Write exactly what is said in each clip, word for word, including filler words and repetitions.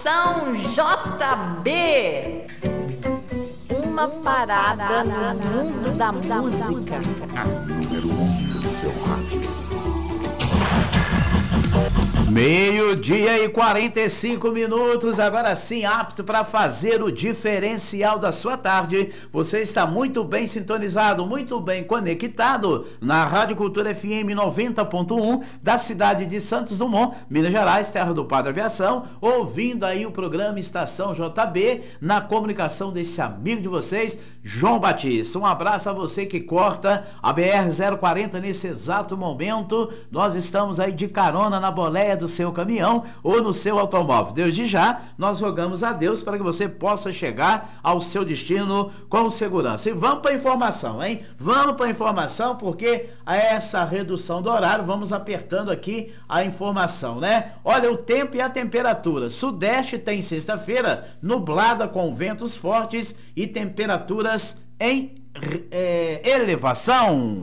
Estação J B. Uma parada no mundo da música. A número um do seu rádio. Meio-dia e quarenta e cinco minutos, agora sim apto para fazer o diferencial da sua tarde. Você está muito bem sintonizado, muito bem conectado na Rádio Cultura F M noventa ponto um da cidade de Santos Dumont, Minas Gerais, terra do Padre Aviação, ouvindo aí o programa Estação J B, na comunicação desse amigo de vocês, João Batista. Um abraço a você que corta a B R zero quarenta nesse exato momento. Nós estamos aí de carona na boleia do seu caminhão ou no seu automóvel. Desde já, nós rogamos a Deus para que você possa chegar ao seu destino com segurança. E vamos para a informação, hein? Vamos para a informação, porque a essa redução do horário, vamos apertando aqui a informação, né? Olha, o tempo e a temperatura. Sudeste tem sexta-feira nublada com ventos fortes e temperaturas em é, elevação.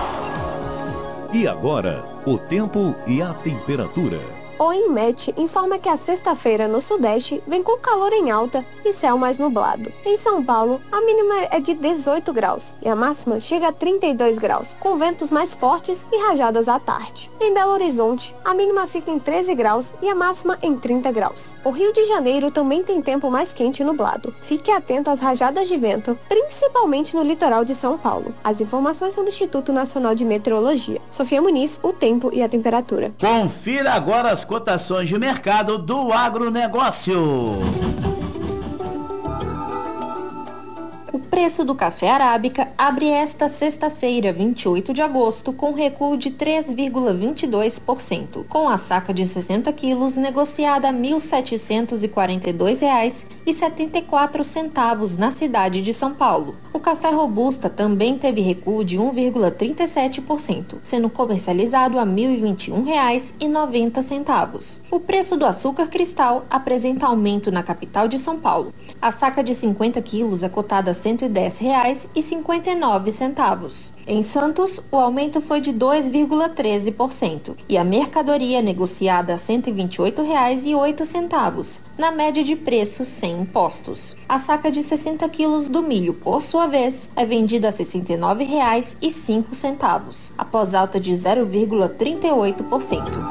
E agora, o tempo e a temperatura. O INMET informa que a sexta-feira no Sudeste vem com calor em alta e céu mais nublado. Em São Paulo, a mínima é de dezoito graus e a máxima chega a trinta e dois graus, com ventos mais fortes e rajadas à tarde. Em Belo Horizonte, a mínima fica em treze graus e a máxima em trinta graus. O Rio de Janeiro também tem tempo mais quente e nublado. Fique atento às rajadas de vento, principalmente no litoral de São Paulo. As informações são do Instituto Nacional de Meteorologia. Sofia Muniz, o tempo e a temperatura. Confira agora as cotações de mercado do agronegócio. O preço do café arábica abre esta sexta-feira, vinte e oito de agosto, com recuo de três vírgula vinte e dois por cento, com a saca de sessenta quilos negociada a mil setecentos e quarenta e dois reais e setenta e quatro centavos na cidade de São Paulo. O café robusta também teve recuo de um vírgula trinta e sete por cento, sendo comercializado a mil e vinte e um reais e noventa centavos. O preço do açúcar cristal apresenta aumento na capital de São Paulo. A saca de cinquenta quilos é cotada a cento e dez reais e cinquenta e nove centavos. Em Santos, o aumento foi de dois vírgula treze por cento e a mercadoria negociada a cento e vinte e oito reais e oito centavos, na média de preços sem impostos. A saca de sessenta quilos do milho, por sua vez, é vendida a sessenta e nove reais e cinco centavos, após alta de zero vírgula trinta e oito por cento.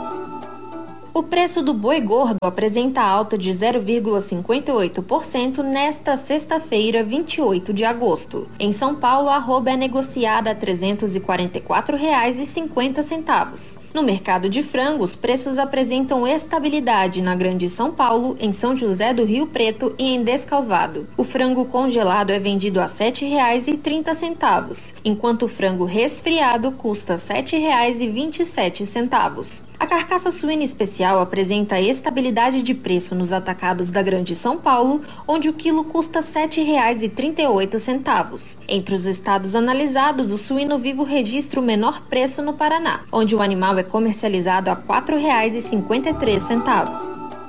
O preço do boi gordo apresenta alta de zero vírgula cinquenta e oito por cento nesta sexta-feira, vinte e oito de agosto. Em São Paulo, a arroba é negociada a trezentos e quarenta e quatro reais e cinquenta centavos. No mercado de frango, os preços apresentam estabilidade na Grande São Paulo, em São José do Rio Preto e em Descalvado. O frango congelado é vendido a sete reais e trinta centavos, enquanto o frango resfriado custa sete reais e vinte e sete centavos. A carcaça suína especial apresenta estabilidade de preço nos atacados da Grande São Paulo, onde o quilo custa sete reais e trinta e oito centavos. Entre os estados analisados, o suíno vivo registra o menor preço no Paraná, onde o animal é comercializado a quatro reais e cinquenta e três centavos.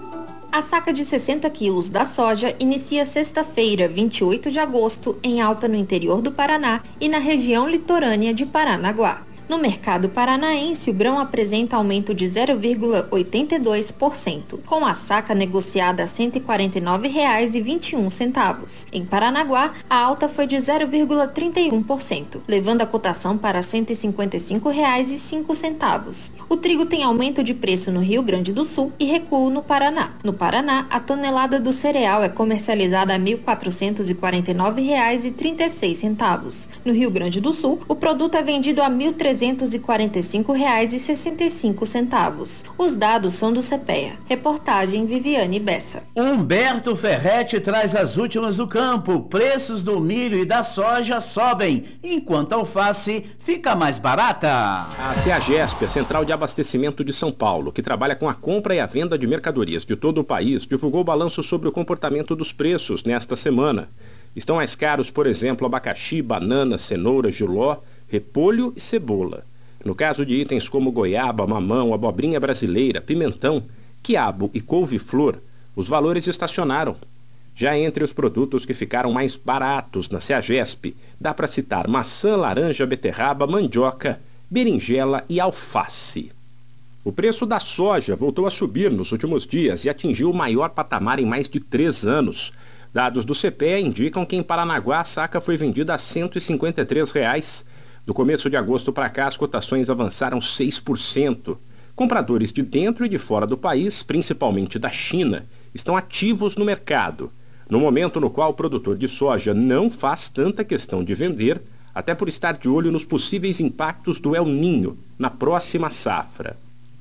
A saca de sessenta quilos da soja inicia sexta-feira, vinte e oito de agosto, em alta no interior do Paraná e na região litorânea de Paranaguá. No mercado paranaense, o grão apresenta aumento de zero vírgula oitenta e dois por cento, com a saca negociada a cento e quarenta e nove reais e vinte e um centavos. Em Paranaguá, a alta foi de zero vírgula trinta e um por cento, levando a cotação para cento e cinquenta e cinco reais e cinco centavos. O trigo tem aumento de preço no Rio Grande do Sul e recuo no Paraná. No Paraná, a tonelada do cereal é comercializada a mil quatrocentos e quarenta e nove reais e trinta e seis centavos. No Rio Grande do Sul, o produto é vendido a mil trezentos e quarenta e cinco reais e sessenta e cinco centavos. Os dados são do CEPEA. Reportagem Viviane Bessa. Humberto Ferretti traz as últimas do campo. Preços do milho e da soja sobem, enquanto a alface fica mais barata. A CEAGESP, a Central de Abastecimento de São Paulo, que trabalha com a compra e a venda de mercadorias de todo o país, divulgou o balanço sobre o comportamento dos preços nesta semana. Estão mais caros, por exemplo, abacaxi, banana, cenoura, jiló, repolho e cebola. No caso de itens como goiaba, mamão, abobrinha brasileira, pimentão, quiabo e couve-flor, os valores estacionaram. Já entre os produtos que ficaram mais baratos na CEAGESP, dá para citar maçã, laranja, beterraba, mandioca, berinjela e alface. O preço da soja voltou a subir nos últimos dias e atingiu o maior patamar em mais de três anos. Dados do C P E A indicam que em Paranaguá a saca foi vendida a cento e cinquenta e três reais. Do começo de agosto para cá, as cotações avançaram seis por cento. Compradores de dentro e de fora do país, principalmente da China, estão ativos no mercado, no momento no qual o produtor de soja não faz tanta questão de vender, até por estar de olho nos possíveis impactos do El Niño na próxima safra.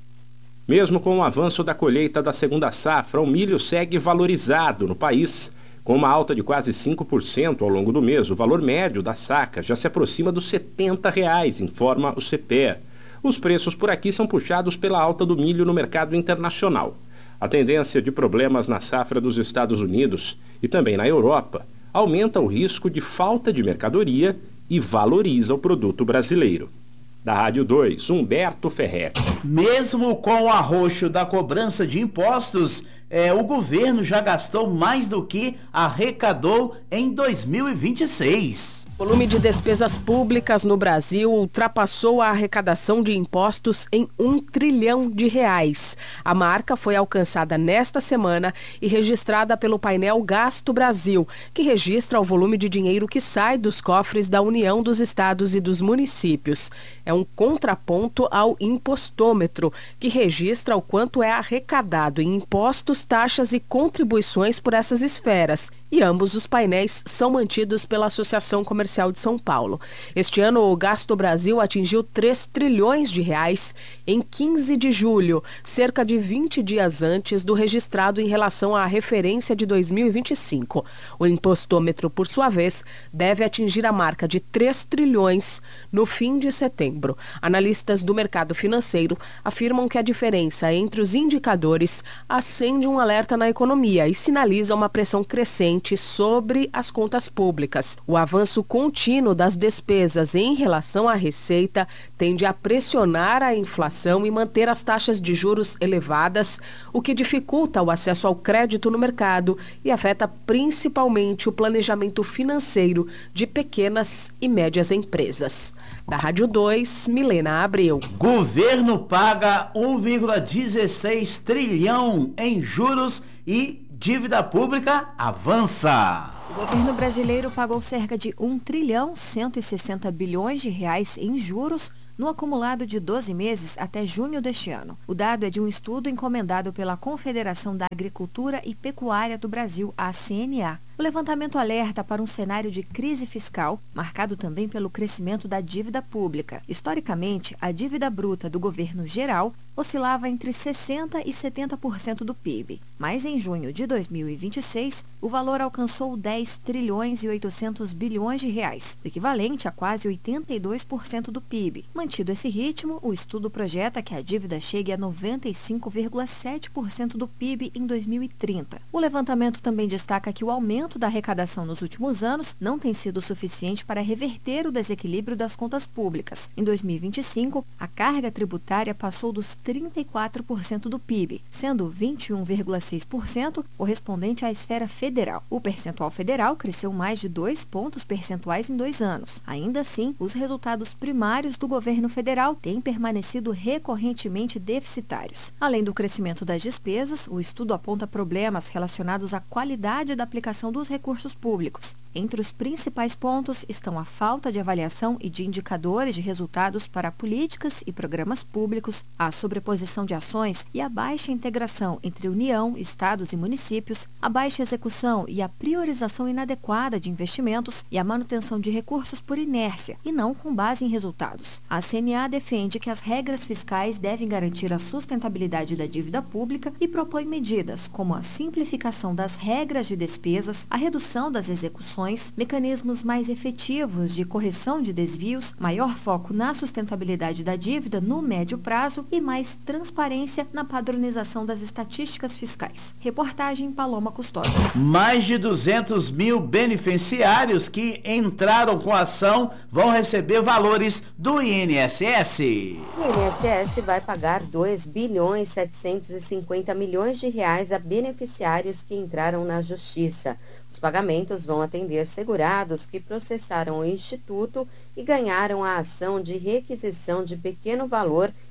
Mesmo com o avanço da colheita da segunda safra, o milho segue valorizado no país. Com uma alta de quase cinco por cento ao longo do mês, o valor médio da saca já se aproxima dos setenta reais, informa o C P E A. Os preços por aqui são puxados pela alta do milho no mercado internacional. A tendência de problemas na safra dos Estados Unidos e também na Europa aumenta o risco de falta de mercadoria e valoriza o produto brasileiro. Da Rádio dois, Humberto Ferretti. Mesmo com o arroxo da cobrança de impostos, é, o governo já gastou mais do que arrecadou em dois mil e vinte e seis. O volume de despesas públicas no Brasil ultrapassou a arrecadação de impostos em um trilhão de reais. A marca foi alcançada nesta semana e registrada pelo painel Gasto Brasil, que registra o volume de dinheiro que sai dos cofres da União, dos estados e dos municípios. É um contraponto ao impostômetro, que registra o quanto é arrecadado em impostos, taxas e contribuições por essas esferas. E ambos os painéis são mantidos pela Associação Comercial de São Paulo. Este ano, o Gasto Brasil atingiu três trilhões de reais em quinze de julho, cerca de vinte dias antes do registrado em relação à referência de dois mil e vinte e cinco. O impostômetro, por sua vez, deve atingir a marca de três trilhões no fim de setembro. Analistas do mercado financeiro afirmam que a diferença entre os indicadores acende um alerta na economia e sinaliza uma pressão crescente sobre as contas públicas. O avanço contínuo das despesas em relação à receita tende a pressionar a inflação e manter as taxas de juros elevadas, o que dificulta o acesso ao crédito no mercado e afeta principalmente o planejamento financeiro de pequenas e médias empresas. Da Rádio dois, Milena Abreu. Governo paga um vírgula dezesseis trilhão em juros e dívida pública avança. O governo brasileiro pagou cerca de um trilhão cento e sessenta bilhões de reais em juros no acumulado de doze meses até junho deste ano. O dado é de um estudo encomendado pela Confederação da Agricultura e Pecuária do Brasil, a C N A. O levantamento alerta para um cenário de crise fiscal, marcado também pelo crescimento da dívida pública. Historicamente, a dívida bruta do governo geral oscilava entre sessenta por cento e setenta por cento do P I B. Mas em junho de dois mil e vinte e seis, o valor alcançou dez trilhões e oitocentos bilhões de reais, equivalente a quase oitenta e dois por cento do P I B. Mantido esse ritmo, o estudo projeta que a dívida chegue a noventa e cinco vírgula sete por cento do P I B em dois mil e trinta. O levantamento também destaca que o aumento da arrecadação nos últimos anos não tem sido suficiente para reverter o desequilíbrio das contas públicas. Em dois mil e vinte e cinco, a carga tributária passou dos trinta e quatro por cento do P I B, sendo vinte e um vírgula seis por cento correspondente à esfera federal. O percentual federal cresceu mais de dois pontos percentuais em dois anos. Ainda assim, os resultados primários do governo federal têm permanecido recorrentemente deficitários. Além do crescimento das despesas, o estudo aponta problemas relacionados à qualidade da aplicação dos recursos públicos. Entre os principais pontos estão a falta de avaliação e de indicadores de resultados para políticas e programas públicos, a sobreposição de ações e a baixa integração entre União, estados e municípios, a baixa execução e a priorização inadequada de investimentos e a manutenção de recursos por inércia e não com base em resultados. A C N A defende que as regras fiscais devem garantir a sustentabilidade da dívida pública e propõe medidas como a simplificação das regras de despesas, a redução das execuções, mecanismos mais efetivos de correção de desvios, maior foco na sustentabilidade da dívida no médio prazo e mais transparência na padronização das estatísticas fiscais. Reportagem Paloma Custódio. Mais de duzentos mil beneficiários que entraram com a ação vão receber valores do I N S S. O I N S S vai pagar dois bilhões setecentos e cinquenta milhões de reais a beneficiários que entraram na Justiça. Os pagamentos vão atender segurados que processaram o Instituto e ganharam a ação de requisição de pequeno valor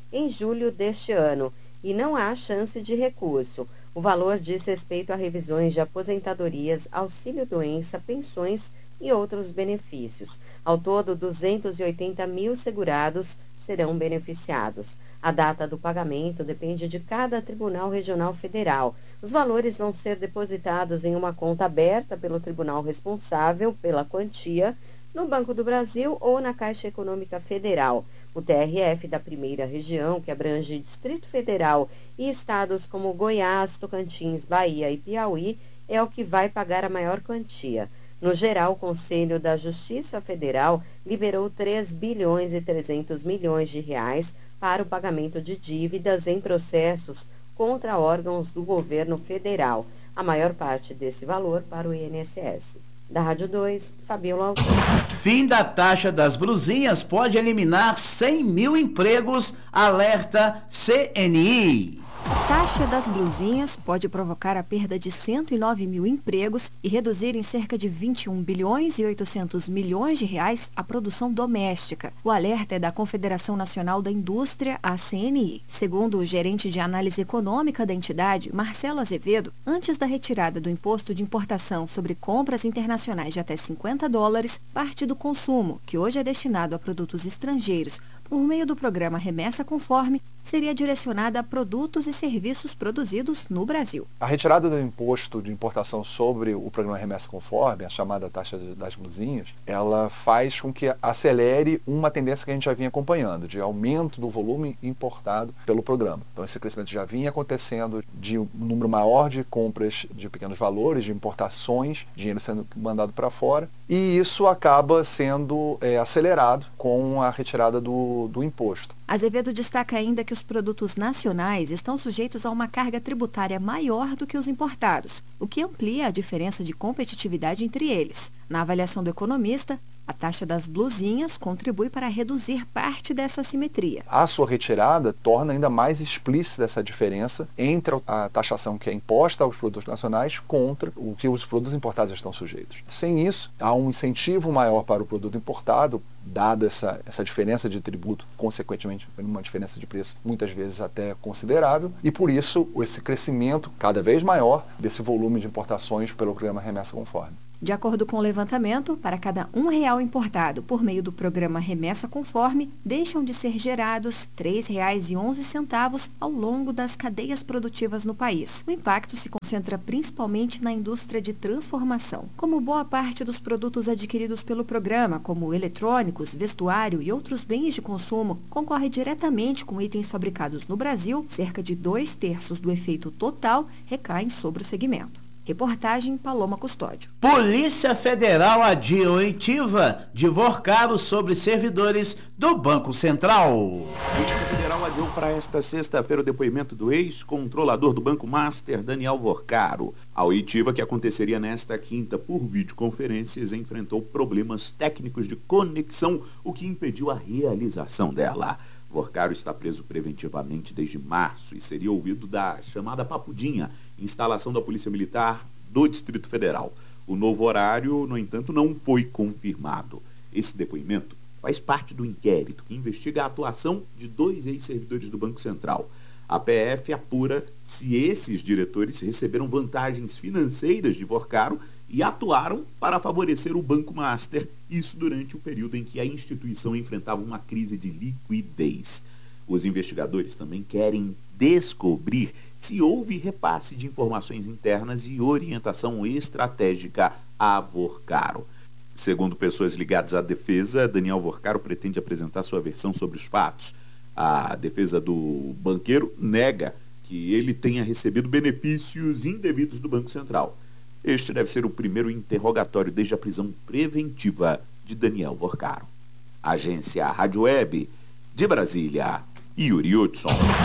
em julho deste ano e não há chance de recurso. O valor diz respeito a revisões de aposentadorias, auxílio-doença, pensões e outros benefícios. Ao todo, duzentos e oitenta mil segurados serão beneficiados. A data do pagamento depende de cada Tribunal Regional Federal. Os valores vão ser depositados em uma conta aberta pelo tribunal responsável pela quantia, no Banco do Brasil ou na Caixa Econômica Federal. O T R F da primeira região, que abrange Distrito Federal e estados como Goiás, Tocantins, Bahia e Piauí, é o que vai pagar a maior quantia. No geral, o Conselho da Justiça Federal liberou três bilhões e trezentos milhões de reais para o pagamento de dívidas em processos contra órgãos do governo federal. A maior parte desse valor para o I N S S. Da Rádio dois, Fabiola Alton. Fim da taxa das blusinhas pode eliminar cem mil empregos, alerta C N I. A taxa das blusinhas pode provocar a perda de cento e nove mil empregos e reduzir em cerca de vinte e um bilhões e oitocentos milhões de reais a produção doméstica. O alerta é da Confederação Nacional da Indústria, a C N I. Segundo o gerente de análise econômica da entidade, Marcelo Azevedo, antes da retirada do imposto de importação sobre compras internacionais de até cinquenta dólares, parte do consumo, que hoje é destinado a produtos estrangeiros por meio do programa Remessa Conforme, seria direcionada a produtos e serviços produzidos no Brasil. A retirada do imposto de importação sobre o programa Remessa Conforme, a chamada taxa das blusinhas, ela faz com que acelere uma tendência que a gente já vinha acompanhando, de aumento do volume importado pelo programa. Então esse crescimento já vinha acontecendo de um número maior de compras de pequenos valores, de importações, dinheiro sendo mandado para fora, e isso acaba sendo é, acelerado com a retirada do, do imposto. Azevedo destaca ainda que os produtos nacionais estão sujeitos a uma carga tributária maior do que os importados, o que amplia a diferença de competitividade entre eles. Na avaliação do economista, a taxa das blusinhas contribui para reduzir parte dessa assimetria. A sua retirada torna ainda mais explícita essa diferença entre a taxação que é imposta aos produtos nacionais contra o que os produtos importados estão sujeitos. Sem isso, há um incentivo maior para o produto importado, dada essa, essa diferença de tributo, consequentemente uma diferença de preço muitas vezes até considerável, e por isso esse crescimento cada vez maior desse volume de importações pelo programa Remessa Conforme. De acordo com o levantamento, para cada um real importado por meio do programa Remessa Conforme, deixam de ser gerados três reais e onze centavos ao longo das cadeias produtivas no país. O impacto se concentra principalmente na indústria de transformação. Como boa parte dos produtos adquiridos pelo programa, como eletrônicos, vestuário e outros bens de consumo, concorre diretamente com itens fabricados no Brasil, cerca de dois terços do efeito total recaem sobre o segmento. Reportagem Paloma Custódio. Polícia Federal adia oitiva de Vorcaro sobre servidores do Banco Central. A Polícia Federal adiou para esta sexta-feira o depoimento do ex-controlador do Banco Master, Daniel Vorcaro. A oitiva, que aconteceria nesta quinta por videoconferências, enfrentou problemas técnicos de conexão, o que impediu a realização dela. Vorcaro está preso preventivamente desde março e seria ouvido da chamada Papudinha, instalação da Polícia Militar do Distrito Federal. O novo horário, no entanto, não foi confirmado. Esse depoimento faz parte do inquérito que investiga a atuação de dois ex-servidores do Banco Central. A P F apura se esses diretores receberam vantagens financeiras de Vorcaro e atuaram para favorecer o Banco Master, isso durante o período em que a instituição enfrentava uma crise de liquidez. Os investigadores também querem descobrir se houve repasse de informações internas e orientação estratégica a Vorcaro. Segundo pessoas ligadas à defesa, Daniel Vorcaro pretende apresentar sua versão sobre os fatos. A defesa do banqueiro nega que ele tenha recebido benefícios indevidos do Banco Central. Este deve ser o primeiro interrogatório desde a prisão preventiva de Daniel Vorcaro. Agência Rádio Web de Brasília, Yuri Hudson.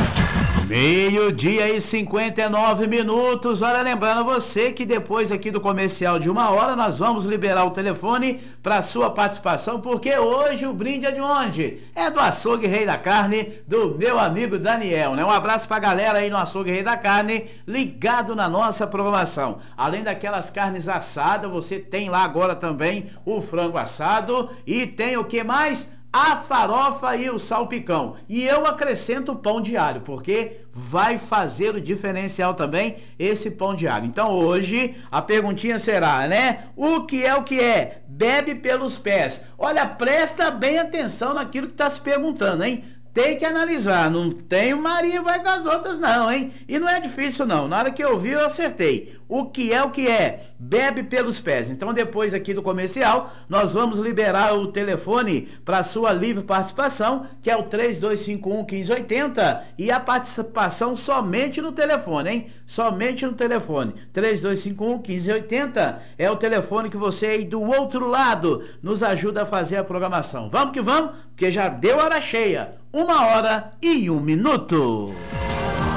Meio-dia e cinquenta e nove minutos. Olha, lembrando você que depois aqui do comercial de uma hora nós vamos liberar o telefone para sua participação, porque hoje o brinde é de onde? É do Açougue Rei da Carne, do meu amigo Daniel, né? Um abraço pra galera aí no Açougue Rei da Carne, ligado na nossa programação. Além daquelas carnes assadas, você tem lá agora também o frango assado e tem o que mais? a farofa e o salpicão. E eu acrescento o pão de alho, porque vai fazer o diferencial também esse pão de alho. Então hoje a perguntinha será, né? O que é o que é? Bebe pelos pés. Olha, presta bem atenção naquilo que está se perguntando, hein? Tem que analisar, não tem o Maria vai com as outras não, hein? E não é difícil não, na hora que eu vi eu acertei. O que é o que é? Bebe pelos pés. Então depois aqui do comercial, nós vamos liberar o telefone para sua livre participação, que é o três dois cinco um, um cinco oito zero, e a participação somente no telefone, hein? Somente no telefone. três dois cinco um, um cinco oito zero é o telefone que você aí do outro lado nos ajuda a fazer a programação. Vamos que vamos, porque já deu hora cheia. Uma hora e um minuto.